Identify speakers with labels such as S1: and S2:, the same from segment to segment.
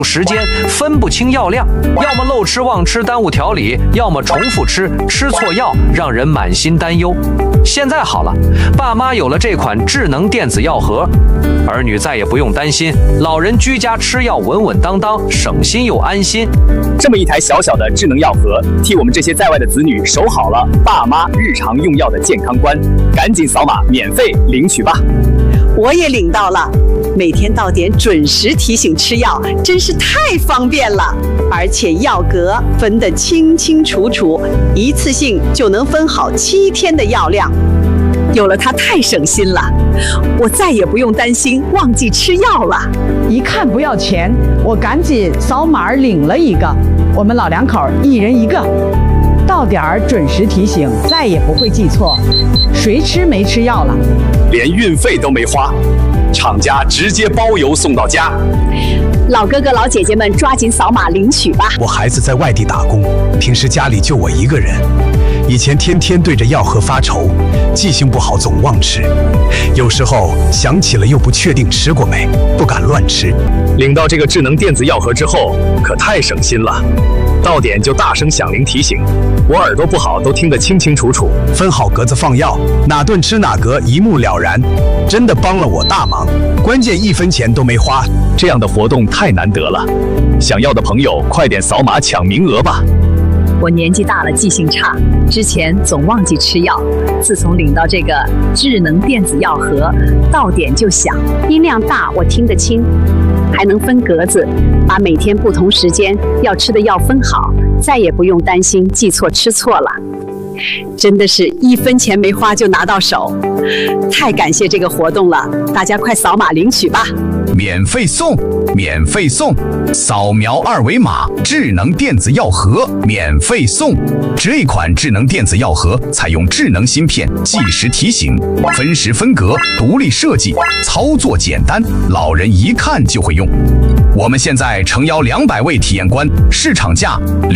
S1: 时间分不清药量，要么漏吃忘吃耽误调理，要么重复吃错药，让人满心担忧。现在好了，爸妈有了这款智能电子药盒，儿女再也不用担心，老人居家吃药稳稳当当，省心又安心。
S2: 这么一台小小的智能药盒，替我们这些在外的子女守好了爸妈日常用药的健康关，赶紧扫码免费领取吧！
S3: 我也领到了，每天到点准时提醒吃药，真是太方便了。而且药格分得清清楚楚，一次性就能分好7天的药量。有了它太省心了，我再也不用担心忘记吃药了。
S4: 一看不要钱，我赶紧扫码领了一个，我们老两口一人一个。到点儿准时提醒，再也不会记错谁吃没吃药了，
S2: 连运费都没花，厂家直接包邮送到家。
S3: 老哥哥老姐姐们抓紧扫码领取吧！
S5: 我孩子在外地打工，平时家里就我一个人，以前天天对着药盒发愁，记性不好总忘吃，有时候想起了又不确定吃过没，不敢乱吃。
S2: 领到这个智能电子药盒之后，可太省心了。到点就大声响铃提醒，我耳朵不好都听得清清楚楚。
S5: 分好格子放药，哪顿吃哪格一目了然，真的帮了我大忙，关键1分钱都没花。
S2: 这样的活动太难得了，想要的朋友快点扫码抢名额吧！
S6: 我年纪大了，记性差，之前总忘记吃药。自从领到这个智能电子药盒，到点就响，音量大，我听得清，还能分格子，把每天不同时间要吃的药分好，再也不用担心记错吃错了。真的是1分钱没花就拿到手，太感谢这个活动了！大家快扫码领取吧！
S5: 免费送，免费送！扫描2维码，智能电子药盒免费送。这款智能电子药盒采用智能芯片，计时提醒，分时分格，独立设计，操作简单，老人一看就会用。我们现在诚邀200位体验官，市场价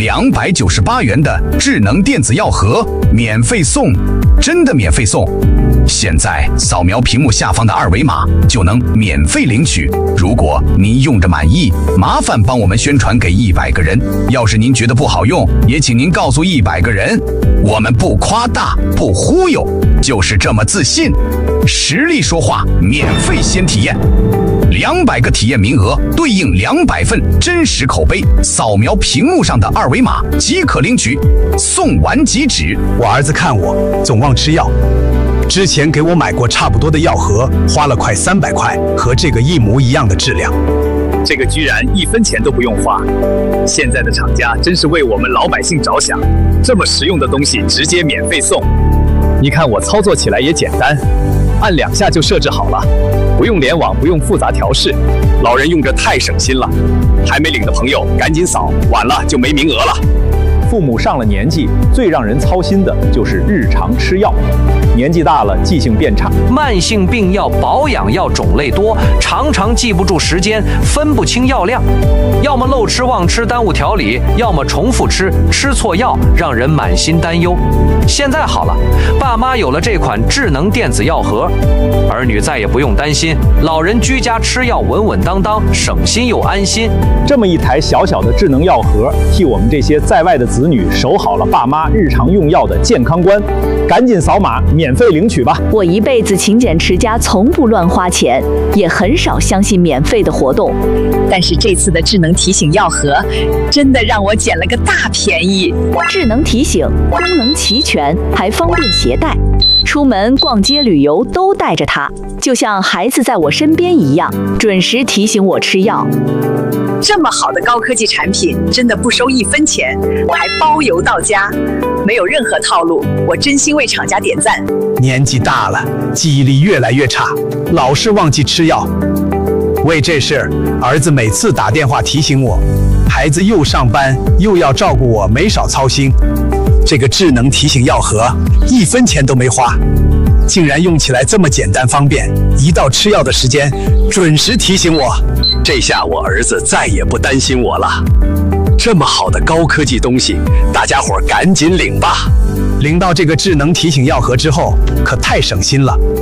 S5: 298元的智能电子药盒免费送，真的免费送！现在扫描屏幕下方的2维码就能免费领取。如果您用着满意，麻烦帮我们宣传给100个人。要是您觉得不好用，也请您告诉100个人。我们不夸大，不忽悠，就是这么自信。实力说话，免费先体验。200个体验名额对应200份真实口碑，扫描屏幕上的2维码即可领取，送完即止。我儿子看我总忘吃药，之前给我买过差不多的药盒，花了快300块，和这个一模一样的质量。
S2: 这个居然1分钱都不用花，现在的厂家真是为我们老百姓着想，这么实用的东西直接免费送。你看我操作起来也简单，按2下就设置好了，不用联网，不用复杂调试，老人用着太省心了。还没领的朋友赶紧扫，晚了就没名额了。
S7: 父母上了年纪，最让人操心的就是日常吃药。年纪大了，记性变差，
S1: 慢性病药、保养药种类多，常常记不住时间，分不清药量，要么漏吃忘吃耽误调理，要么重复吃错药，让人满心担忧。现在好了，爸妈有了这款智能电子药盒，儿女再也不用担心，老人居家吃药稳稳当当，省心又安心。
S7: 这么一台小小的智能药盒，替我们这些在外的子女守好了爸妈日常用药的健康关，赶紧扫码免费领取吧！
S8: 我一辈子勤俭持家，从不乱花钱，也很少相信免费的活动。
S6: 但是这次的智能提醒药盒，真的让我捡了个大便宜。
S8: 智能提醒功能齐全，还方便携带，出门逛街旅游都带着它，就像孩子在我身边一样，准时提醒我吃药。
S3: 这么好的高科技产品，真的不收1分钱，还包邮到家，没有任何套路，我真心为厂家点赞。
S5: 年纪大了，记忆力越来越差，老是忘记吃药。为这事儿，儿子每次打电话提醒我，孩子又上班又要照顾我，没少操心。这个智能提醒药盒1分钱都没花，竟然用起来这么简单方便，一到吃药的时间准时提醒我。
S2: 这下我儿子再也不担心我了。这么好的高科技东西，大家伙赶紧领吧！
S5: 领到这个智能提醒药盒之后，可太省心了。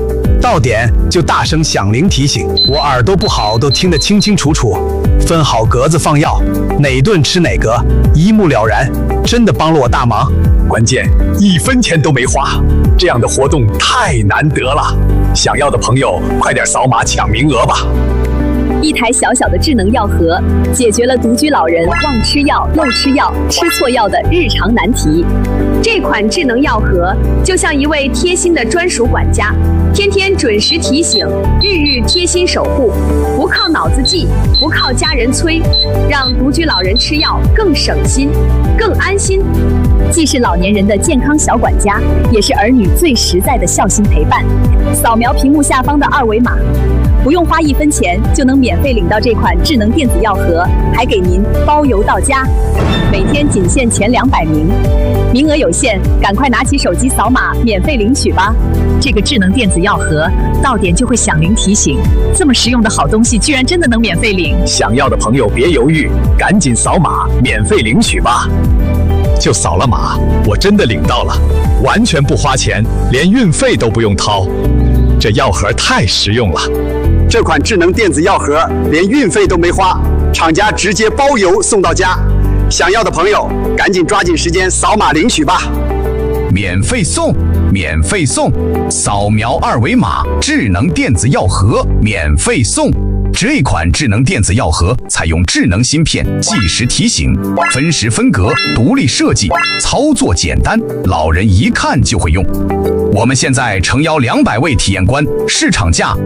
S9: 到点就大声响铃提醒，我耳朵不好都听得清清楚楚，分好格子放药，哪顿吃哪格，一目了然，真的帮了我大忙。
S2: 关键1分钱都没花，这样的活动太难得了，想要的朋友快点扫码抢名额吧。
S6: 一台小小的智能药盒，解决了独居老人忘吃药、漏吃药、吃错药的日常难题。这款智能药盒就像一位贴心的专属管家，天天准时提醒，日日贴心守护，不靠脑子记，不靠家人催，让独居老人吃药更省心、更安心。既是老年人的健康小管家，也是儿女最实在的孝心陪伴。扫描屏幕下方的2维码，不用花1分钱就能免费领到这款智能电子药盒，还给您包邮到家。每天仅限前200名，名额有限，赶快拿起手机扫码免费领取吧。这个智能电子药盒到点就会响铃提醒，这么实用的好东西居然真的能免费领！
S2: 想要的朋友别犹豫，赶紧扫码免费领取吧。就扫了码，我真的领到了，完全不花钱，连运费都不用掏。这药盒太实用了。
S9: 这款智能电子药盒连运费都没花，厂家直接包邮送到家。想要的朋友赶紧抓紧时间扫码领取吧。
S5: 免费送，免费送，扫描2维码，智能电子药盒免费送。这款智能电子药盒采用智能芯片，计时提醒，分时分格，独立设计，操作简单，老人一看就会用。我们现在诚邀200位体验官，市场价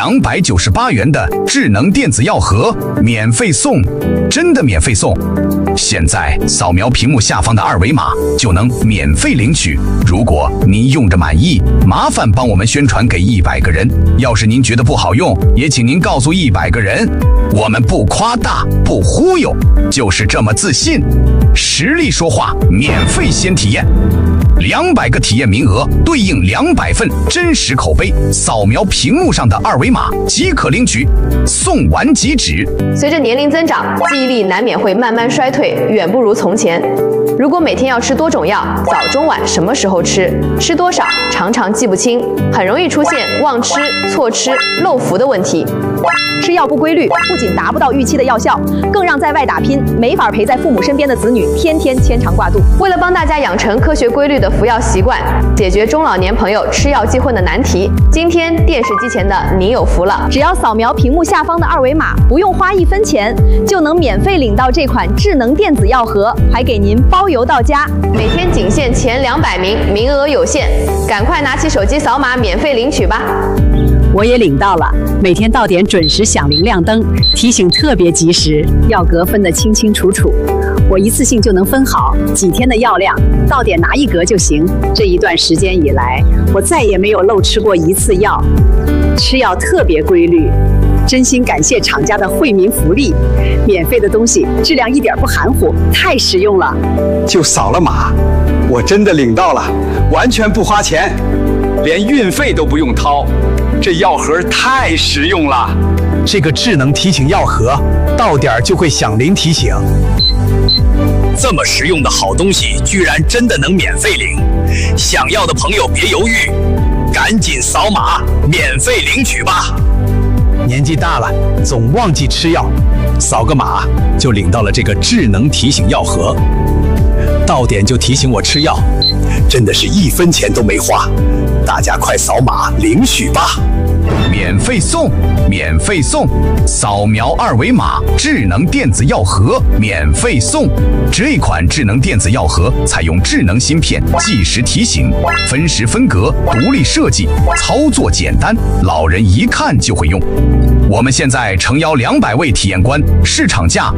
S5: 298元的智能电子药盒免费送，真的免费送！现在扫描屏幕下方的2维码就能免费领取。如果您用着满意，麻烦帮我们宣传给100个人。要是您觉得不好用，也请您告诉100个人。我们不夸大，不忽悠，就是这么自信。实力说话，免费先体验。200个体验名额对应200份真实口碑，扫描屏幕上的2维码即可领取，送完即止。
S10: 随着年龄增长，记忆力难免会慢慢衰退，远不如从前。如果每天要吃多种药，早中晚什么时候吃，吃多少，常常记不清，很容易出现忘吃、错吃、漏服的问题。
S11: 吃药不规律，不仅达不到预期的药效，更让在外打拼、没法陪在父母身边的子女天天牵肠挂肚。
S10: 为了帮大家养成科学规律的服药习惯，解决中老年朋友吃药记混的难题，今天电视机前的你有福了！
S11: 只要扫描屏幕下方的2维码，不用花1分钱，就能免费领到这款智能电子药盒，还给您包邮到家。
S10: 每天仅限前200名，名额有限，赶快拿起手机扫码免费领取吧！
S6: 我也领到了，每天到点准时响铃亮灯，提醒特别及时，药格分得清清楚楚，我一次性就能分好几天的药量，到点拿1格就行。这一段时间以来，我再也没有漏吃过1次药，吃药特别规律。真心感谢厂家的惠民福利，免费的东西质量一点不含糊，太实用了。
S9: 就扫了码，我真的领到了，完全不花钱，连运费都不用掏。这药盒太实用了，这个智能提醒药盒到点就会响铃提醒。
S2: 这么实用的好东西居然真的能免费领，想要的朋友别犹豫，赶紧扫码免费领取吧。
S9: 年纪大了总忘记吃药，扫个码就领到了这个智能提醒药盒，到点就提醒我吃药，真的是1分钱都没花，大家快扫码领取吧。
S5: 免费送，免费送，扫描2维码，智能电子药盒免费送。这款智能电子药盒采用智能芯片，计时提醒，分时分格，独立设计，操作简单，老人一看就会用。我们现在诚邀200位体验官，市场价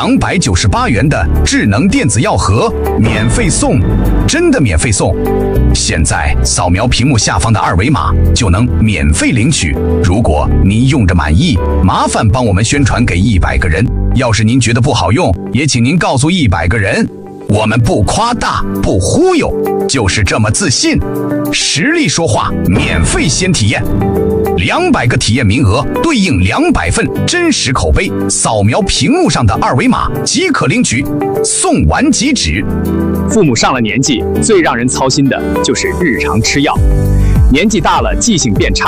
S5: 298元的智能电子药盒免费送，真的免费送！现在扫描屏幕下方的2维码就能免费领取。如果您用着满意，麻烦帮我们宣传给100个人。要是您觉得不好用，也请您告诉100个人。我们不夸大，不忽悠，就是这么自信。实力说话，免费先体验。200个体验名额对应200份真实口碑，扫描屏幕上的2维码即可领取，送完即止。
S7: 父母上了年纪，最让人操心的就是日常吃药。年纪大了，记性变差，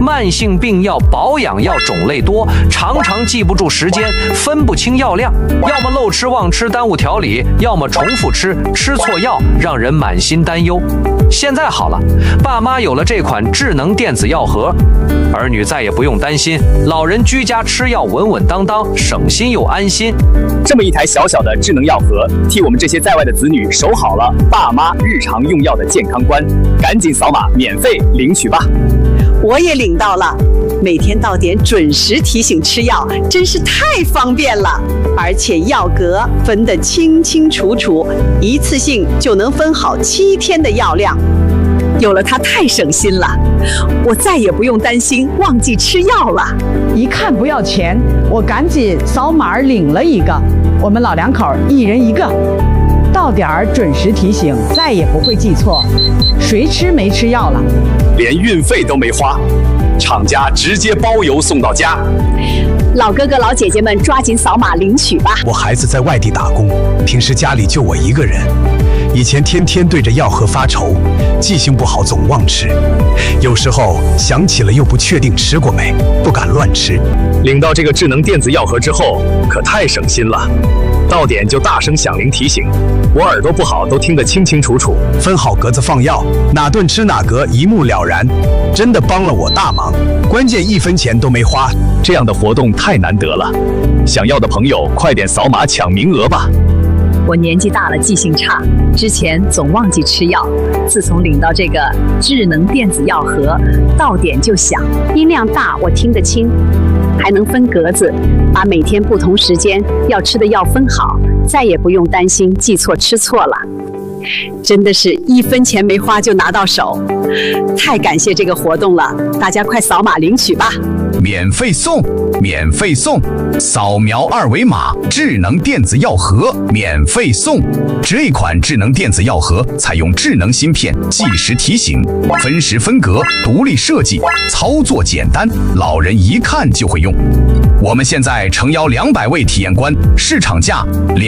S1: 慢性病药、保养药种类多，常常记不住时间，分不清药量，要么漏吃忘吃耽误调理，要么重复吃，吃错药，让人满心担忧。现在好了，爸妈有了这款智能电子药盒，儿女再也不用担心，老人居家吃药稳稳当当，省心又安心。
S2: 这么一台小小的智能药盒，替我们这些在外的子女守好了爸妈日常用药的健康关，赶紧扫码免费领取吧！
S3: 我也领到了，每天到点准时提醒吃药，真是太方便了。而且药格分得清清楚楚，一次性就能分好7天的药量。有了它太省心了，我再也不用担心忘记吃药了。
S4: 一看不要钱，我赶紧扫码领了一个。我们老两口1人1个，到点儿准时提醒，再也不会记错谁吃没吃药了。
S2: 连运费都没花，厂家直接包邮送到家。
S6: 老哥哥老姐姐们抓紧扫码领取吧！
S9: 我孩子在外地打工，平时家里就我一个人，以前天天对着药盒发愁，记性不好总忘吃，有时候想起了又不确定吃过没，不敢乱吃。
S2: 领到这个智能电子药盒之后，可太省心了。到点就大声响铃提醒，我耳朵不好都听得清清楚楚。
S9: 分好格子放药，哪顿吃哪格一目了然，真的帮了我大忙，关键1分钱都没花。
S2: 这样的活动太难得了，想要的朋友快点扫码抢名额吧。
S6: 我年纪大了，记性差，之前总忘记吃药。自从领到这个智能电子药盒，到点就响，音量大，我听得清，还能分格子，把每天不同时间要吃的药分好，再也不用担心记错吃错了。
S3: 真的是1分钱没花就拿到手，太感谢这个活动了！大家快扫码领取吧！
S5: 免费送，免费送！扫描2维码，智能电子药盒免费送。这款智能电子药盒采用智能芯片，计时提醒，分时分格，独立设计，操作简单，老人一看就会用。我们现在诚邀200位体验官，市场价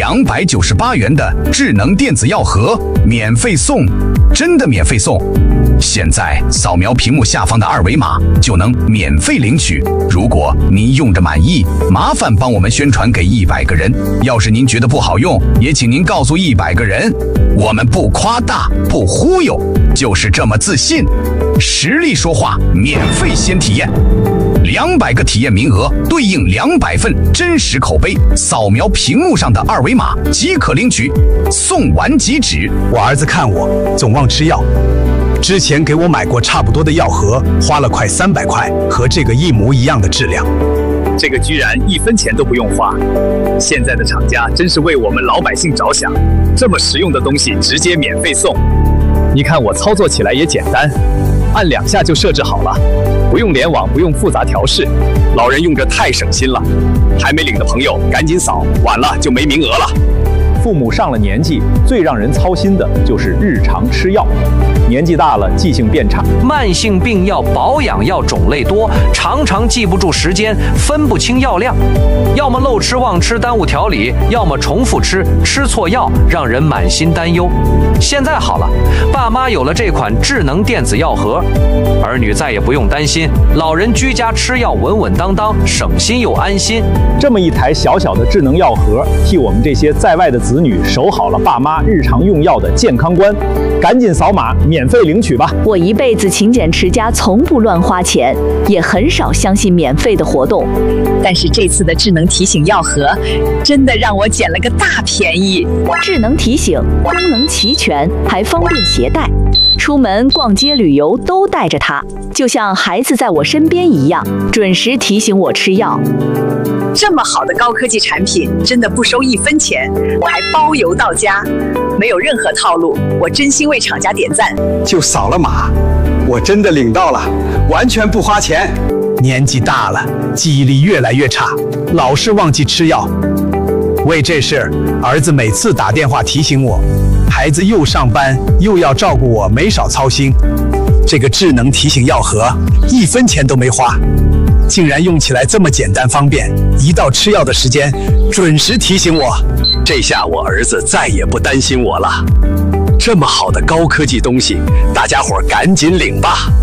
S5: 298元的智能电子药盒免费送，真的免费送！现在扫描屏幕下方的2维码就能免费领取。如果您用着满意，麻烦帮我们宣传给100个人。要是您觉得不好用，也请您告诉100个人。我们不夸大，不忽悠，就是这么自信。实力说话，免费先体验。200个体验名额对应200份真实口碑，扫描屏幕上的2维码即可领取，送完即止。
S9: 我儿子看我总忘吃药，之前给我买过差不多的药盒，花了快300块，和这个一模一样的质量。
S2: 这个居然1分钱都不用花，现在的厂家真是为我们老百姓着想，这么实用的东西直接免费送。你看我操作起来也简单，按2下就设置好了，不用联网，不用复杂调试，老人用着太省心了。还没领的朋友赶紧扫，晚了就没名额了。
S7: 父母上了年纪，最让人操心的就是日常吃药。年纪大了，记性变差，
S1: 慢性病药、保养药种类多，常常记不住时间，分不清药量，要么漏吃忘吃耽误调理，要么重复吃，吃错药，让人满心担忧。现在好了，爸妈有了这款智能电子药盒，儿女再也不用担心，老人居家吃药稳稳当当，省心又安心。
S7: 这么一台小小的智能药盒，替我们这些在外的子女守好了爸妈日常用药的健康关，赶紧扫码免费领取吧！
S8: 我一辈子勤俭持家，从不乱花钱，也很少相信免费的活动。
S6: 但是这次的智能提醒药盒，真的让我捡了个大便宜。
S8: 智能提醒功能齐全，还方便携带，出门逛街旅游都带着它，就像孩子在我身边一样，准时提醒我吃药。
S6: 这么好的高科技产品，真的不收1分钱，还包邮到家，没有任何套路，我真心为厂家点赞。
S12: 就扫了码，我真的领到了，完全不花钱。
S9: 年纪大了，记忆力越来越差，老是忘记吃药。为这事儿，儿子每次打电话提醒我，孩子又上班又要照顾我，没少操心。这个智能提醒药盒1分钱都没花，竟然用起来这么简单方便，一到吃药的时间准时提醒我。
S2: 这下我儿子再也不担心我了。这么好的高科技东西，大家伙赶紧领吧！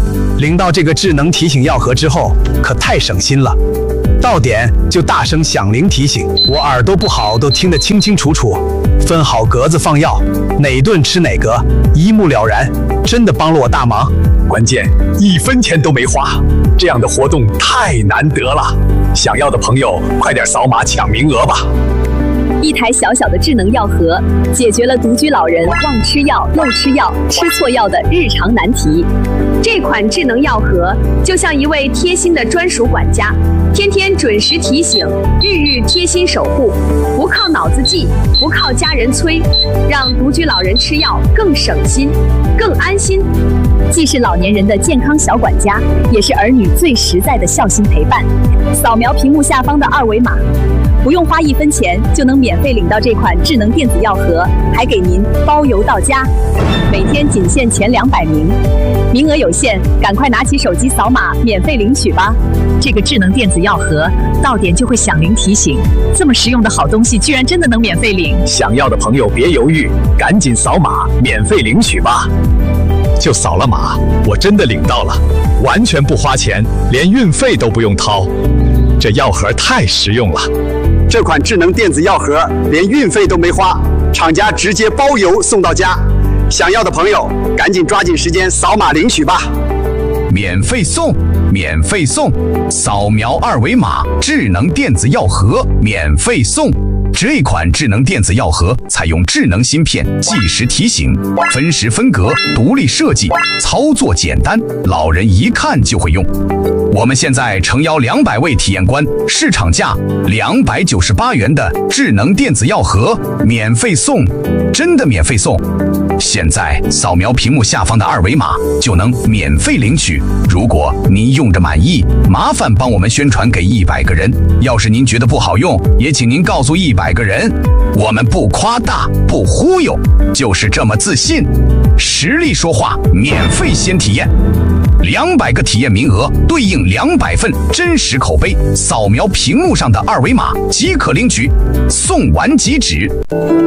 S9: 领到这个智能提醒药盒之后，可太省心了。到点就大声响铃提醒，我耳朵不好都听得清清楚楚，分好格子放药，哪顿吃哪个，一目了然，真的帮了我大忙。
S2: 关键1分钱都没花，这样的活动太难得了。想要的朋友快点扫码抢名额吧。
S6: 一台小小的智能药盒，解决了独居老人忘吃药、漏吃药、吃错药的日常难题。这款智能药盒就像一位贴心的专属管家，天天准时提醒，日日贴心守护，不靠脑子记，不靠家人催，让独居老人吃药更省心、更安心。既是老年人的健康小管家，也是儿女最实在的孝心陪伴。扫描屏幕下方的2维码，不用花1分钱就能免费领到这款智能电子药盒，还给您包邮到家。每天仅限前200名，名额有限，赶快拿起手机扫码免费领取吧。这个智能电子药盒到点就会响铃提醒，这么实用的好东西居然真的能免费领！
S2: 想要的朋友别犹豫，赶紧扫码免费领取吧。就扫了码，我真的领到了，完全不花钱，连运费都不用掏。这药盒太实用了。
S12: 这款智能电子药盒连运费都没花，厂家直接包邮送到家。想要的朋友赶紧抓紧时间扫码领取吧。
S5: 免费送，免费送，扫描2维码，智能电子药盒免费送。这款智能电子药盒采用智能芯片，计时提醒，分时分格，独立设计，操作简单，老人一看就会用。我们现在诚邀200位体验官，市场价298元的智能电子药盒免费送，真的免费送！现在扫描屏幕下方的2维码就能免费领取。如果您用着满意，麻烦帮我们宣传给100个人。要是您觉得不好用，也请您告诉100个人。我们不夸大，不忽悠，就是这么自信。实力说话，免费先体验。200个体验名额对应200份真实口碑，扫描屏幕上的2维码即可领取，送完即止。